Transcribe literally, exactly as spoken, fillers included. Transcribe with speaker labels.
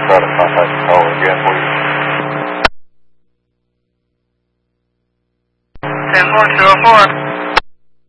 Speaker 1: try to contact the caller again, please.
Speaker 2: ten four two oh four.